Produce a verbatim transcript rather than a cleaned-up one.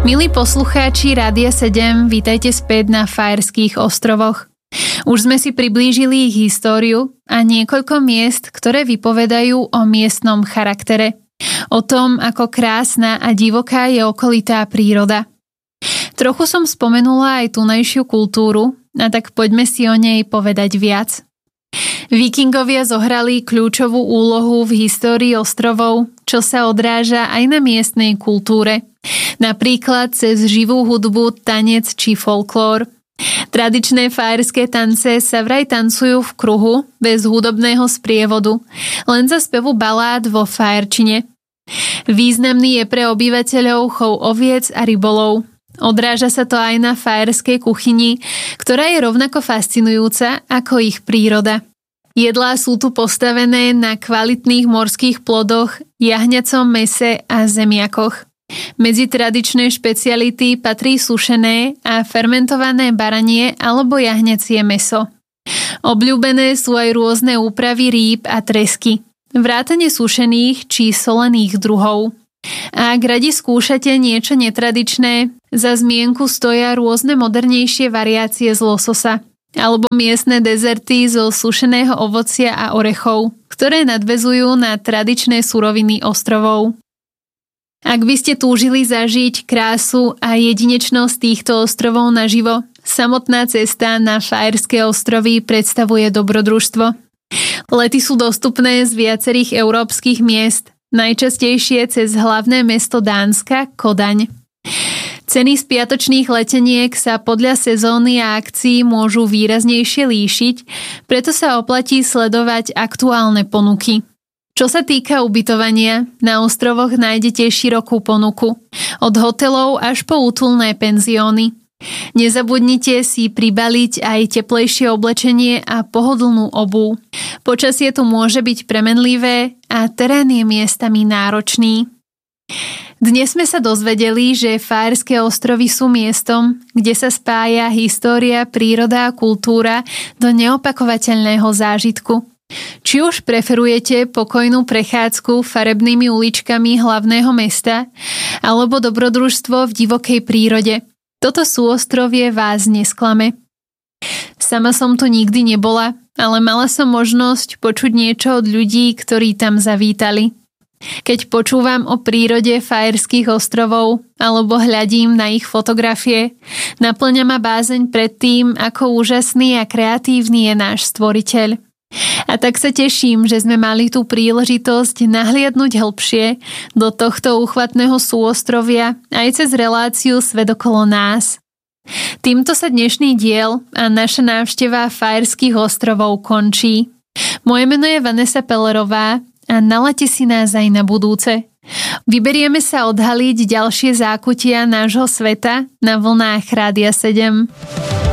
Milí poslucháči Rádia sedem, vítajte späť na Fajerských ostrovoch. Už sme si priblížili ich históriu a niekoľko miest, ktoré vypovedajú o miestnom charaktere. O tom, ako krásna a divoká je okolitá príroda. Trochu som spomenula aj tunajšiu kultúru, a tak poďme si o nej povedať viac. Vikingovia zohrali kľúčovú úlohu v histórii ostrovov, čo sa odráža aj na miestnej kultúre. Napríklad cez živú hudbu, tanec či folklór. Tradičné fajerské tance sa vraj tancujú v kruhu, bez hudobného sprievodu, len za spevu balád vo fajerčine. Významný je pre obyvateľov chov oviec a rybolov. Odráža sa to aj na fajerskej kuchyni, ktorá je rovnako fascinujúca ako ich príroda. Jedlá sú tu postavené na kvalitných morských plodoch, jahňacom mese a zemiakoch. Medzi tradičné špeciality patrí sušené a fermentované baranie alebo jahňacie mäso. Obľúbené sú aj rôzne úpravy rýb a tresky, vrátane sušených či solených druhov. A ak radi skúšate niečo netradičné, za zmienku stoja rôzne modernejšie variácie z lososa alebo miestne dezerty zo sušeného ovocia a orechov, ktoré nadväzujú na tradičné suroviny ostrovov. Ak by ste túžili zažiť krásu a jedinečnosť týchto ostrovov naživo, samotná cesta na Fajerské ostrovy predstavuje dobrodružstvo. Lety sú dostupné z viacerých európskych miest, najčastejšie cez hlavné mesto Dánska, Kodaň. Ceny spiatočných leteniek sa podľa sezóny a akcií môžu výraznejšie líšiť, preto sa oplatí sledovať aktuálne ponuky. Čo sa týka ubytovania, na ostrovoch nájdete širokú ponuku, od hotelov až po útulné penzióny. Nezabudnite si pribaliť aj teplejšie oblečenie a pohodlnú obuv. Počasie tu môže byť premenlivé a terén je miestami náročný. Dnes sme sa dozvedeli, že Fajerské ostrovy sú miestom, kde sa spája história, príroda a kultúra do neopakovateľného zážitku. Či už preferujete pokojnú prechádzku farebnými uličkami hlavného mesta alebo dobrodružstvo v divokej prírode, toto súostrovie vás nesklame. Sama som tu nikdy nebola, ale mala som možnosť počuť niečo od ľudí, ktorí tam zavítali. Keď počúvam o prírode Fajerských ostrovov alebo hľadím na ich fotografie, naplňa ma bázeň pred tým, ako úžasný a kreatívny je náš stvoriteľ. A tak sa teším, že sme mali tú príležitosť nahliadnúť hlbšie do tohto úchvatného súostrovia aj cez reláciu Svet okolo nás. Týmto sa dnešný diel a naša návšteva Fajerských ostrovov končí. Moje meno je Vanessa Pellerová a nalaďte si nás aj na budúce. Vyberieme sa odhaliť ďalšie zákutia nášho sveta na vlnách Rádia sedem.